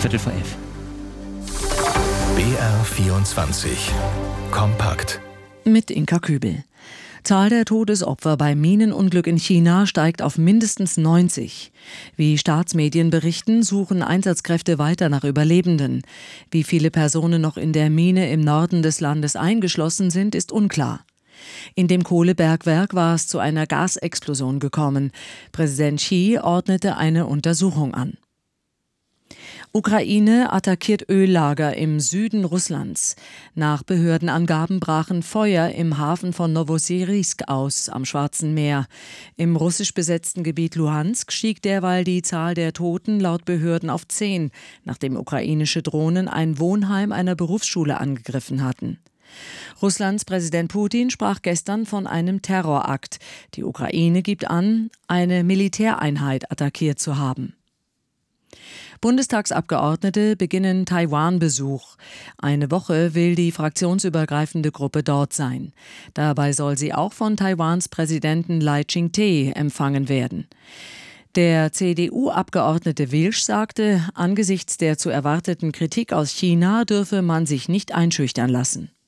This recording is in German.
11:15. BR24 Kompakt mit Inka Kübel. Zahl der Todesopfer beim Minenunglück in China steigt auf mindestens 90. Wie Staatsmedien berichten, suchen Einsatzkräfte weiter nach Überlebenden. Wie viele Personen noch in der Mine im Norden des Landes eingeschlossen sind, ist unklar. In dem Kohlebergwerk war es zu einer Gasexplosion gekommen. Präsident Xi ordnete eine Untersuchung an. Ukraine attackiert Öllager im Süden Russlands. Nach Behördenangaben brachen Feuer im Hafen von Nowosibirsk aus am Schwarzen Meer. Im russisch besetzten Gebiet Luhansk stieg derweil die Zahl der Toten laut Behörden auf 10, nachdem ukrainische Drohnen ein Wohnheim einer Berufsschule angegriffen hatten. Russlands Präsident Putin sprach gestern von einem Terrorakt. Die Ukraine gibt an, eine Militäreinheit attackiert zu haben. Bundestagsabgeordnete beginnen Taiwan-Besuch. Eine Woche will die fraktionsübergreifende Gruppe dort sein. Dabei soll sie auch von Taiwans Präsidenten Lai Ching-te empfangen werden. Der CDU-Abgeordnete Wilsch sagte, angesichts der zu erwarteten Kritik aus China dürfe man sich nicht einschüchtern lassen.